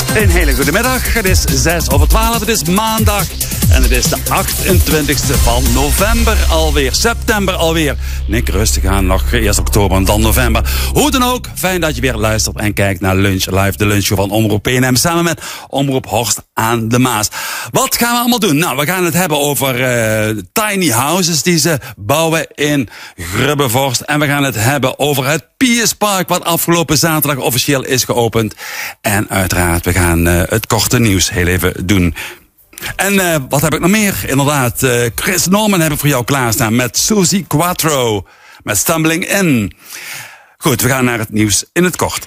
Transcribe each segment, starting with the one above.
Een hele goede middag. Het is 6:12. Het is maandag. En het is de 28e van november alweer. September alweer. Nick, rustig aan. Nog eerst oktober en dan november. Hoe dan ook, fijn dat je weer luistert en kijkt naar Lunch Live. De lunchshow van Omroep PNM. Samen met Omroep Horst aan de Maas. Wat gaan we allemaal doen? Nou, we gaan het hebben over tiny houses die ze bouwen in Grubbevorst. En we gaan het hebben over het Pierspark, wat afgelopen zaterdag officieel is geopend. En uiteraard, we gaan het korte nieuws heel even doen. En wat heb ik nog meer? Inderdaad, Chris Norman heb ik voor jou klaarstaan met Susie Quattro. Met Stumbling In. Goed, we gaan naar het nieuws in het kort.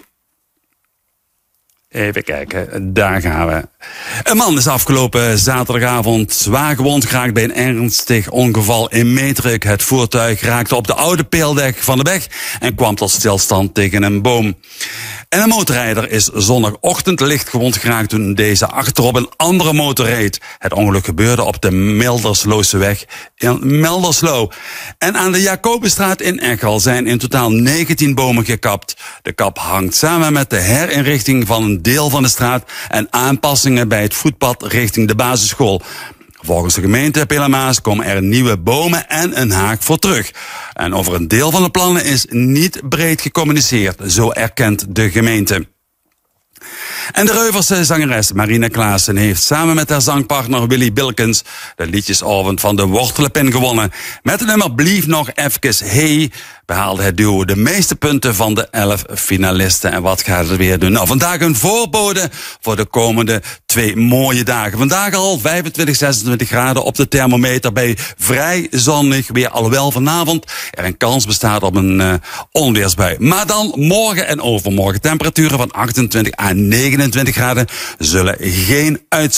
Even kijken, daar gaan we. Een man is afgelopen zaterdagavond zwaar gewond geraakt bij een ernstig ongeval in Meetruk. Het voertuig raakte op de oude peeldek van de weg en kwam tot stilstand tegen een boom. En een motorrijder is zondagochtend licht gewond geraakt toen deze achterop een andere motor reed. Het ongeluk gebeurde op de Milderslowseweg in Milderslo. En aan de Jacobusstraat in Echel zijn in totaal 19 bomen gekapt. De kap hangt samen met de herinrichting van een deel van de straat en aanpassingen bij het voetpad richting de basisschool. Volgens de gemeente Pelamaas komen er nieuwe bomen en een haak voor terug. En over een deel van de plannen is niet breed gecommuniceerd, zo erkent de gemeente. En de Reuverse zangeres Marina Klaassen heeft samen met haar zangpartner Willy Bilkens de liedjesavond van de Wortelenpin gewonnen. Met het nummer Blief nog even hey behaalde het duo de meeste punten van de 11 finalisten. En wat gaat het weer doen? Nou, vandaag een voorbode voor de komende 2 mooie dagen. Vandaag al 25, 26 graden op de thermometer bij vrij zonnig weer. Alhoewel vanavond er een kans bestaat op een onweersbui. Maar dan morgen en overmorgen temperaturen van 28 à 29 graden zullen geen uitzondering